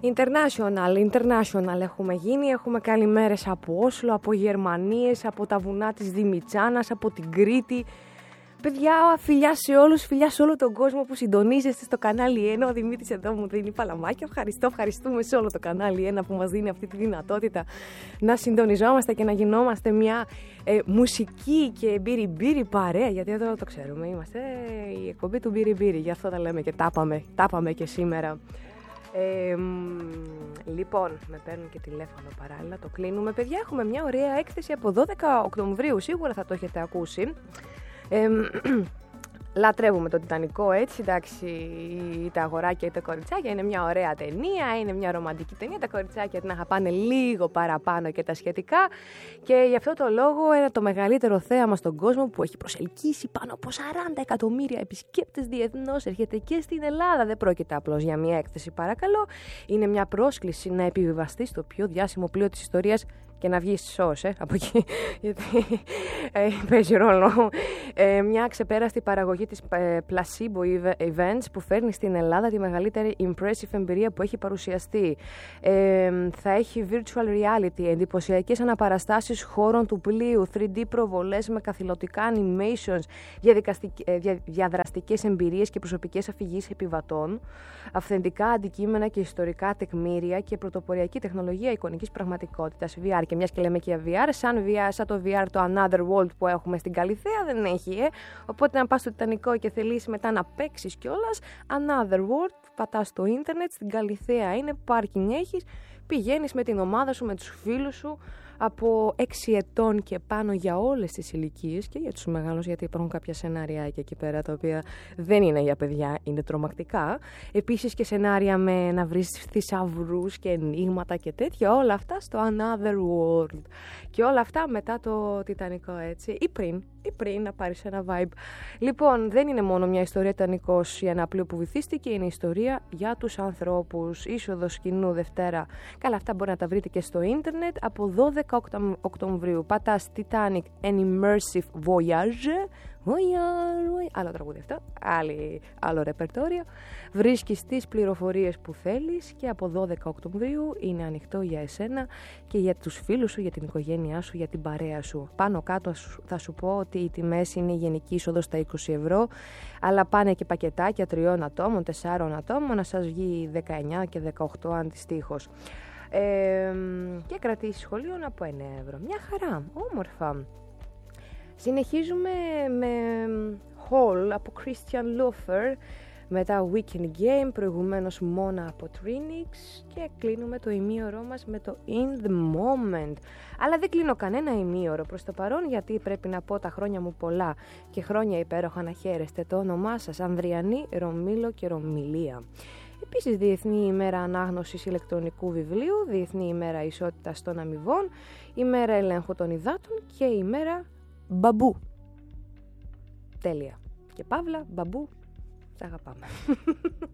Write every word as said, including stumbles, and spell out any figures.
International, international έχουμε γίνει, έχουμε καλημέρες από Όσλο, από Γερμανίες, από τα βουνά της Δημητσάνας, από την Κρήτη. Παιδιά, φιλιά σε όλους, φιλιά σε όλο τον κόσμο που συντονίζεστε στο κανάλι ένα. Ο Δημήτρης εδώ μου δίνει παλαμάκια. Ευχαριστώ, ευχαριστούμε σε όλο το κανάλι ένα που μας δίνει αυτή τη δυνατότητα να συντονιζόμαστε και να γινόμαστε μια ε, μουσική και μπύρι-μπύρι παρέα. Γιατί εδώ το ξέρουμε, είμαστε η εκπομπή του μπύρι-μπύρι. Γι' αυτό τα λέμε και τάπαμε, τάπαμε και σήμερα. Ε, λοιπόν, με παίρνουν και τηλέφωνο παράλληλα, το κλείνουμε. Παιδιά, έχουμε μια ωραία έκθεση από δώδεκα Οκτωβρίου, σίγουρα θα το έχετε ακούσει. Ε, λατρεύουμε το Τιτανικό, έτσι, εντάξει, είτε αγοράκια είτε κοριτσάκια, είναι μια ωραία ταινία, είναι μια ρομαντική ταινία, τα κοριτσάκια την αγαπάνε λίγο παραπάνω και τα σχετικά και γι' αυτό το λόγο είναι το μεγαλύτερο θέαμα στον κόσμο που έχει προσελκύσει πάνω από σαράντα εκατομμύρια επισκέπτες διεθνώς, έρχεται και στην Ελλάδα. Δεν πρόκειται απλώς για μια έκθεση, παρακαλώ, είναι μια πρόσκληση να επιβιβαστεί στο πιο διάσημο πλοίο της ιστορίας και να βγει σως, ε, από εκεί, γιατί ε, παίζει ρόλο. Ε, μια ξεπέραστη παραγωγή της ε, Placebo Events που φέρνει στην Ελλάδα τη μεγαλύτερη impressive εμπειρία που έχει παρουσιαστεί. Ε, θα έχει virtual reality, εντυπωσιακές αναπαραστάσεις χώρων του πλοίου, θρι ντι προβολές με καθηλωτικά animations, ε, δια, διαδραστικές εμπειρίες και προσωπικές αφηγήσεις επιβατών, αυθεντικά αντικείμενα και ιστορικά τεκμήρια και πρωτοποριακή τεχνολογία εικονικής πραγματικότητας, βι αρ. Και μιας και λέμε και βι αρ, σαν, βι αρ, σαν το βι αρ το Another World που έχουμε στην Καλιθέα δεν έχει, ε. Οπότε να πας στο Τιτανικό και θελείς μετά να παίξεις κιόλας, Another World, πατάς στο ίντερνετ, στην Καλιθέα είναι, πάρκινγκ έχεις, πηγαίνεις με την ομάδα σου, με τους φίλους σου, από έξι ετών και πάνω για όλες τις ηλικίες και για τους μεγάλους, γιατί υπάρχουν κάποια σενάριάκια εκεί πέρα τα οποία δεν είναι για παιδιά, είναι τρομακτικά. Επίσης και σενάρια με να βρεις θησαυρούς και ενίγματα και τέτοια, όλα αυτά στο Another World. Και όλα αυτά μετά το Τιτανικό, έτσι, ή πριν, ή πριν να πάρεις ένα vibe. Λοιπόν, δεν είναι μόνο μια ιστορία Τιτανικός για ένα πλοίο που βυθίστηκε, είναι ιστορία για τους ανθρώπους. Είσοδος κοινού Δευτέρα. Καλά, αυτά μπορεί να τα βρείτε και στο ίντερνετ από δώδεκα Οκτωβρίου. Πατάς Titanic An Immersive Voyage. Voyage. Άλλο τραγούδι αυτό. Άλλη, άλλο ρεπερτόριο. Βρίσκεις τις πληροφορίες που θέλεις και από δώδεκα Οκτωβρίου είναι ανοιχτό για εσένα και για τους φίλους σου, για την οικογένειά σου, για την παρέα σου. Πάνω κάτω θα σου πω ότι οι τιμές είναι η γενική είσοδος στα είκοσι ευρώ, αλλά πάνε και πακετάκια τριών ατόμων, τεσσάρων ατόμων, να σας βγει δεκαεννιά και δεκαοκτώ αντιστοίχως. Ε, και κρατήσεις σχολείων από εννέα ευρώ. Μια χαρά, όμορφα. Συνεχίζουμε με Hall από Christian Loeffler, μετά Weekend Game, προηγουμένως Mona από Trinix και κλείνουμε το ημίωρό μας με το In The Moment. Αλλά δεν κλείνω κανένα ημίωρο προς το παρόν, γιατί πρέπει να πω τα χρόνια μου πολλά και χρόνια υπέροχα να χαίρεστε το όνομά σας, Ανδριανή, Ρωμήλο και Ρωμιλία. Επίσης, Διεθνή ημέρα ανάγνωσης ηλεκτρονικού βιβλίου, Διεθνή ημέρα ισότητας των αμοιβών, ημέρα ελέγχου των υδάτων και ημέρα μπαμπού. Τέλεια. Και παύλα, μπαμπού, τα αγαπάμε.